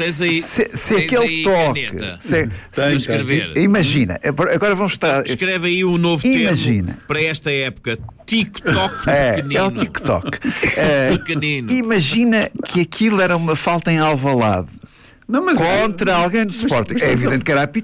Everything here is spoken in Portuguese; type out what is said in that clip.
Tens aí, Se tens aquele aí toque. caneta. Se escrever. Imagina, agora vamos estar. Escreve aí um novo Imagina. termo para esta época. TikTok É pequenino. o TikTok. Pequenino. Imagina que aquilo era uma falta em Alvalade. Não, mas Contra alguém do Sporting. É evidente que era